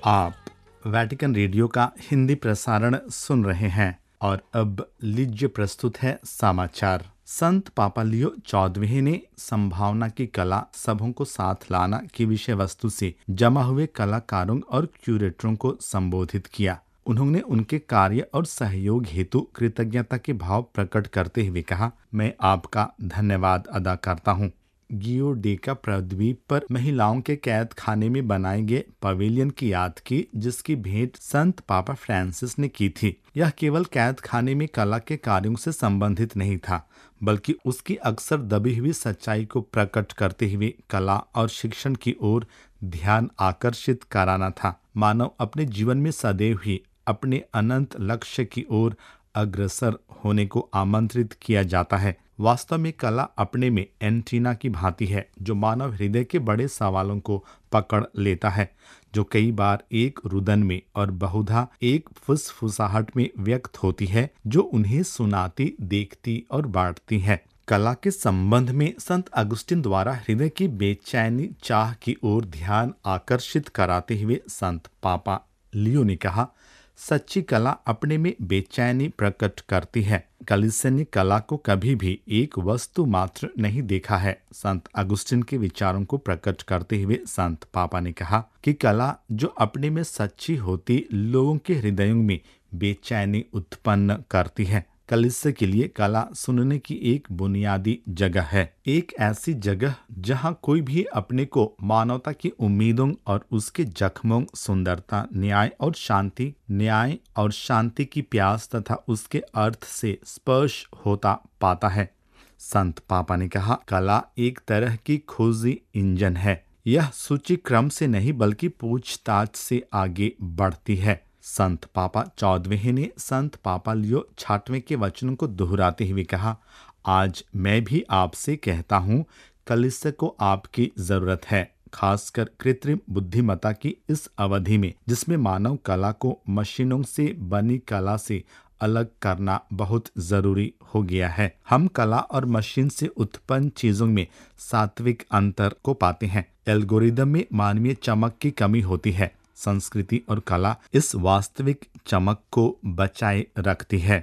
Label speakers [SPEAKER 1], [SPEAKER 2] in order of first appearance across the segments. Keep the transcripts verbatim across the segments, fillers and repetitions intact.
[SPEAKER 1] आप Vatican radio का हिंदी प्रसारण सुन रहे हैं और अब लीजिए प्रस्तुत है समाचार। संत पापा लियो चौदहवें ने संभावना की कला सबों को साथ लाना की विषय वस्तु से जमा हुए कलाकारों और क्यूरेटरों को संबोधित किया। उन्होंने उनके कार्य और सहयोग हेतु कृतज्ञता के भाव प्रकट करते हुए कहा, मैं आपका धन्यवाद अदा करता हूँ। गियो डेका प्रायद्वीप पर महिलाओं के कैद खाने में बनाए गए पवेलियन की याद की, जिसकी भेंट संत पापा फ्रांसिस ने की थी। यह केवल कैद खाने में कला के कार्यों से संबंधित नहीं था, बल्कि उसकी अक्सर दबी हुई सच्चाई को प्रकट करते हुए कला और शिक्षण की ओर ध्यान आकर्षित कराना था। मानव अपने जीवन में सदैव ही अपने अनंत लक्ष्य की ओर अग्रसर होने को आमंत्रित किया जाता है। वास्तव में कला अपने में एंटीना की भांति है, जो मानव हृदय के बड़े सवालों को पकड़ लेता है, जो कई बार एक रुदन में और बहुधा एक फुसफुसाहट में व्यक्त होती है, जो उन्हें सुनाती, देखती और बांटती है। कला के संबंध में संत अगुस्टिन द्वारा हृदय की बेचैनी चाह की ओर ध्यान आकर्षित कराते हुए संत पापा लियो ने कहा, सच्ची कला अपने में बेचैनी प्रकट करती है। कलीसिया ने कला को कभी भी एक वस्तु मात्र नहीं देखा है। संत अगुस्टिन के विचारों को प्रकट करते हुए संत पापा ने कहा कि कला जो अपने में सच्ची होती लोगों के हृदयों में बेचैनी उत्पन्न करती है। कलीसिया के लिए कला सुनने की एक बुनियादी जगह है, एक ऐसी जगह जहां कोई भी अपने को मानवता की उम्मीदों और उसके जख्मों, सुंदरता, न्याय और शांति न्याय और शांति की प्यास तथा उसके अर्थ से स्पर्श होता पाता है। संत पापा ने कहा, कला एक तरह की खोजी इंजन है। यह सूची क्रम से नहीं बल्कि पूछताछ से आगे बढ़ती है। संत पापा चौदहवें ने संत पापा लियो छठवें के वचनों को दोहराते हुए कहा, आज मैं भी आपसे कहता हूँ, कलीसिया को आपकी जरूरत है, खासकर कृत्रिम बुद्धिमत्ता की इस अवधि में, जिसमें मानव कला को मशीनों से बनी कला से अलग करना बहुत जरूरी हो गया है। हम कला और मशीन से उत्पन्न चीजों में सात्विक अंतर को पाते हैं। एल्गोरिदम में मानवीय चमक की कमी होती है। संस्कृति और कला इस वास्तविक चमक को बचाए रखती है।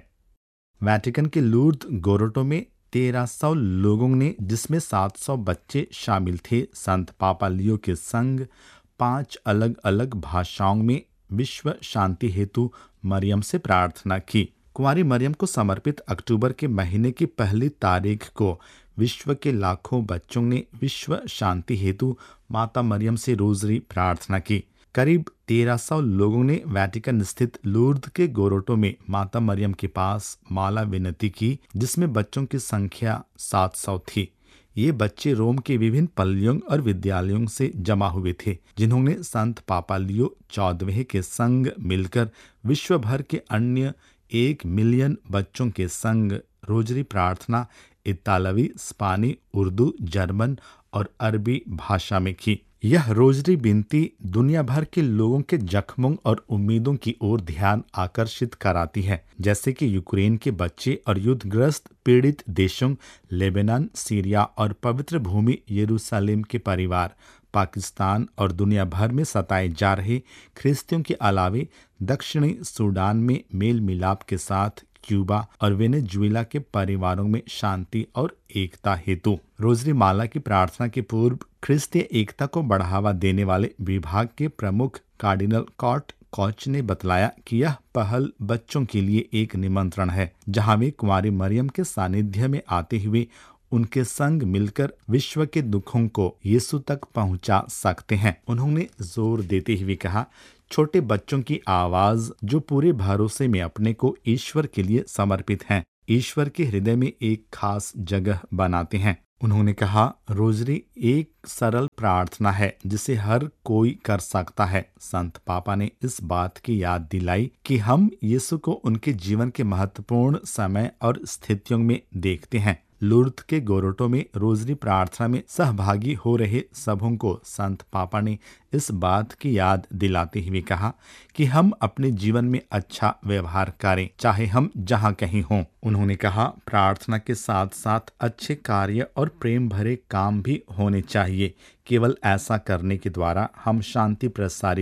[SPEAKER 1] वैटिकन के लूर्द गोरोटो में तेरह सौ लोगों ने, जिसमें सात सौ बच्चे शामिल थे, संत पापा लियो के संग पांच अलग अलग भाषाओं में विश्व शांति हेतु मरियम से प्रार्थना की। कुंवारी मरियम को समर्पित अक्टूबर के महीने की पहली तारीख को विश्व के लाखों बच्चों ने विश्व शांति हेतु माता मरियम से रोजरी प्रार्थना की। करीब तेरह सौ लोगों ने वैटिकन स्थित लूर्द के गोरोटो में माता मरियम के पास माला विनती की, जिसमें बच्चों की संख्या सात सौ थी। ये बच्चे रोम के विभिन्न पल्लियों और विद्यालयों से जमा हुए थे, जिन्होंने संत पापा लियो चौदहवें के संग मिलकर विश्व भर के अन्य एक मिलियन बच्चों के संग रोजरी प्रार्थना इतालवी, स्पानी, उर्दू, जर्मन और अरबी भाषा में की। यह रोजरी विनती दुनिया भर के लोगों के जख्मों और उम्मीदों की ओर ध्यान आकर्षित कराती है, जैसे कि यूक्रेन के बच्चे और युद्धग्रस्त पीड़ित देशों लेबनान, सीरिया और पवित्र भूमि यरूशलेम के परिवार, पाकिस्तान और दुनिया भर में सताए जा रहे ख्रिस्तियों के अलावे दक्षिणी सूडान में मेल मिलाप के साथ क्यूबा और वेनेजुएला के परिवारों में शांति और एकता हेतु। रोजरी माला की प्रार्थना के पूर्व ख्रिस्तीय एकता को बढ़ावा देने वाले विभाग के प्रमुख कार्डिनल कॉट कॉच ने बतलाया कि यह पहल बच्चों के लिए एक निमंत्रण है, जहां वे कुंवारी मरियम के सानिध्य में आते हुए उनके संग मिलकर विश्व के दुखों को यीशु तक पहुंचा सकते हैं। उन्होंने जोर देते हुए कहा, छोटे बच्चों की आवाज जो पूरे भरोसे में अपने को ईश्वर के लिए समर्पित हैं, ईश्वर के हृदय में एक खास जगह बनाते हैं। उन्होंने कहा, रोजरी एक सरल प्रार्थना है जिसे हर कोई कर सकता है। संत पापा ने इस बात की याद दिलाई कि हम यीशु को उनके जीवन के महत्वपूर्ण समय और स्थितियों में देखते हैं। लूर्द के गोरोटो में रोजरी प्रार्थना में सहभागी हो रहे सबों को संत पापा ने इस बात की याद दिलाते हुए कहा कि हम अपने जीवन में अच्छा व्यवहार करें, चाहे हम जहां कहीं हों। उन्होंने कहा, प्रार्थना के साथ साथ अच्छे कार्य और प्रेम भरे काम भी होने चाहिए। केवल ऐसा करने के द्वारा हम शांति प्रसारित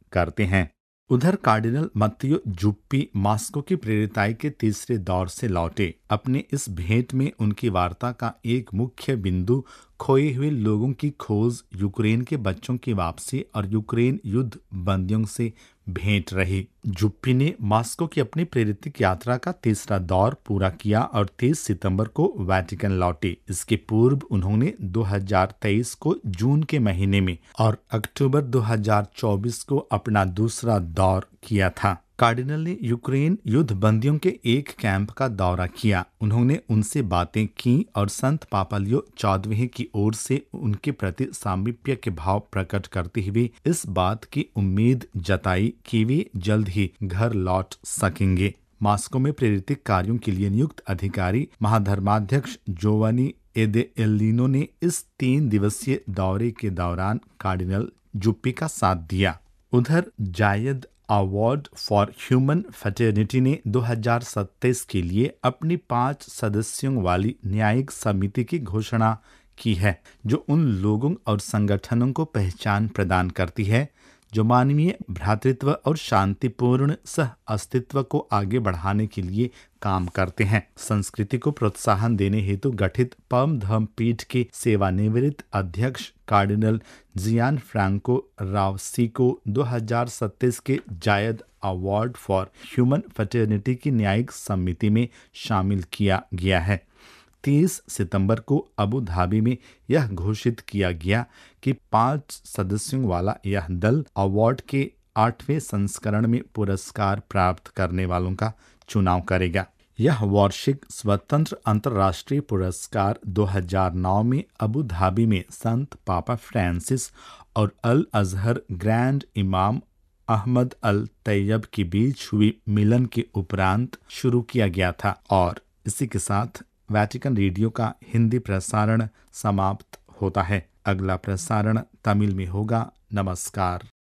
[SPEAKER 1] करते हैं। उधर कार्डिनल मत्तियो जुप्पी मॉस्को की प्रेरिताई के तीसरे दौर से लौटे। अपने इस भेंट में उनकी वार्ता का एक मुख्य बिंदु खोए हुए लोगों की खोज, यूक्रेन के बच्चों की वापसी और यूक्रेन युद्ध बंदियों से भेंट रही। जुप्पी ने मॉस्को की अपनी प्रेरित यात्रा का तीसरा दौर पूरा किया और तेईस सितंबर को वेटिकन लौटे। इसके पूर्व उन्होंने दो हज़ार तेईस को जून के महीने में और अक्टूबर दो हज़ार चौबीस को अपना दूसरा दौर किया था। कार्डिनल ने यूक्रेन युद्ध बंदियों के एक कैंप का दौरा किया। उन्होंने उनसे बातें की और संत पापा लियो चौदहवें की ओर से उनके प्रति सामीप्य के भाव प्रकट करते हुए इस बात की उम्मीद जताई कि वे जल्द ही घर लौट सकेंगे। मॉस्को में प्रेरित कार्यों के लिए नियुक्त अधिकारी महाधर्माध्यक्ष जोवानी एदेलिनो ने इस तीन दिवसीय दौरे के दौरान कार्डिनल जुप्पी का साथ दिया। उधर जायद अवार्ड फॉर ह्यूमन फ्रेटर्निटी ने दो हज़ार सत्ताईस के लिए अपनी पांच सदस्यों वाली न्यायिक समिति की घोषणा की है, जो उन लोगों और संगठनों को पहचान प्रदान करती है जो मानवीय भ्रातृत्व और शांतिपूर्ण सह अस्तित्व को आगे बढ़ाने के लिए काम करते हैं। संस्कृति को प्रोत्साहन देने हेतु गठित परम धर्म पीठ के सेवानिवृत्त अध्यक्ष कार्डिनल जियान फ्रांको रावसी को दो हज़ार सत्ताईस के जायद अवार्ड फॉर ह्यूमन फ्रेटर्निटी की न्यायिक समिति में शामिल किया गया है। तीस सितंबर को अबू धाबी में यह घोषित किया गया कि पांच सदस्यों वाला यह दल अवार्ड के आठवें संस्करण में पुरस्कार प्राप्त करने वालों का चुनाव करेगा। यह वार्षिक स्वतंत्र अंतर्राष्ट्रीय पुरस्कार दो हज़ार नौ में अबू धाबी में संत पापा फ्रांसिस और अल अजहर ग्रैंड इमाम अहमद अल तैयब के बीच हुई मिलन के उपरांत शुरू किया गया था। और इसी के साथ वेटिकन रेडियो का हिंदी प्रसारण समाप्त होता है। अगला प्रसारण तमिल में होगा। नमस्कार।